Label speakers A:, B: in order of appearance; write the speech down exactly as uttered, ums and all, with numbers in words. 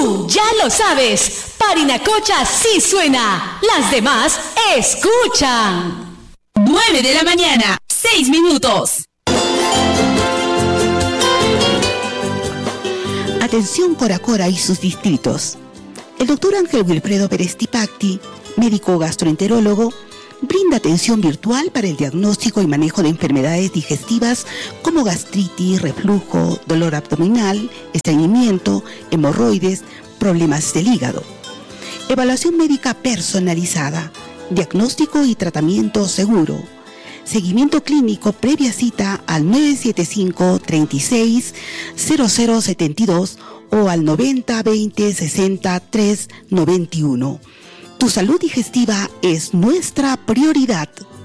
A: Tú ya lo sabes, Parinacocha sí suena, las demás escuchan.
B: nueve de la mañana, seis minutos.
C: Atención Cora Cora y sus distritos. El doctor Ángel Wilfredo Pérez Tipacti, médico gastroenterólogo, brinda atención virtual para el diagnóstico y manejo de enfermedades digestivas como gastritis, reflujo, dolor abdominal, estreñimiento, hemorroides, problemas del hígado. Evaluación médica personalizada, diagnóstico y tratamiento seguro. Seguimiento clínico previa cita al nueve siete cinco, treinta y seis, cero cero setenta y dos o al noventa, veinte, sesenta, tres, noventa y uno. Tu salud digestiva es nuestra prioridad.